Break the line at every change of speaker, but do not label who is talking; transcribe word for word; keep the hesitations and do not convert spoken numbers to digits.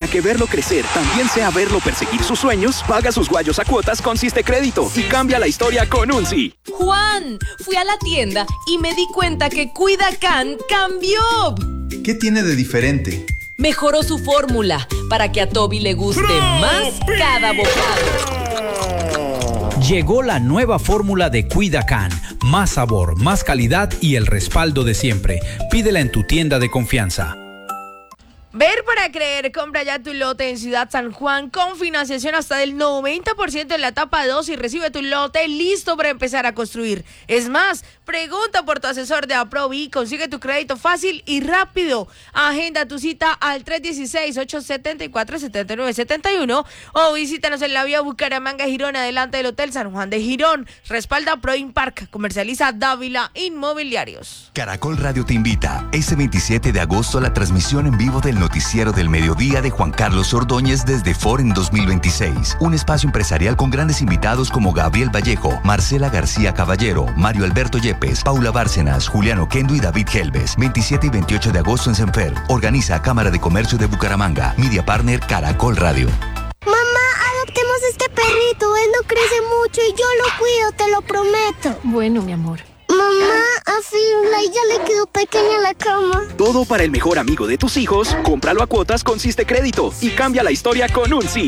que verlo crecer también sea verlo perseguir sus sueños, paga sus guayos a cuotas con Siste Crédito y cambia la historia con Unsi.
Juan, fui a la tienda y me di cuenta que Cuidacán cambió.
¿Qué tiene de diferente?
Mejoró su fórmula para que a Toby le guste más cada bocado.
Llegó la nueva fórmula de Cuidacán. Más sabor, más calidad y el respaldo de siempre. Pídela en tu tienda de confianza.
Ver para creer, compra ya tu lote en Ciudad San Juan con financiación hasta del noventa por ciento en la etapa dos y recibe tu lote listo para empezar a construir. Es más, pregunta por tu asesor de Aprovi y consigue tu crédito fácil y rápido. Agenda tu cita al tres uno seis, ocho siete cuatro, siete nueve siete uno o visítanos en la vía Bucaramanga Girón, adelante del Hotel San Juan de Girón. Respalda Proinpark, comercializa Dávila Inmobiliarios.
Caracol Radio te invita este veintisiete de agosto a la transmisión en vivo del noticiero del mediodía de Juan Carlos Ordóñez desde Foren dos mil veintiséis. Un espacio empresarial con grandes invitados como Gabriel Vallejo, Marcela García Caballero, Mario Alberto Yepes, Paula Bárcenas, Juliano Kendo y David Helves. veintisiete y veintiocho de agosto en Senfer. Organiza Cámara de Comercio de Bucaramanga. Media Partner Caracol Radio.
Mamá, adoptemos este perrito. Él no crece mucho y yo lo cuido, te lo prometo.
Bueno, mi amor.
Mamá, a Firulai ya le quedó pequeña la cama.
Todo para el mejor amigo de tus hijos, cómpralo a cuotas con Siste Crédito y cambia la historia con Unsi.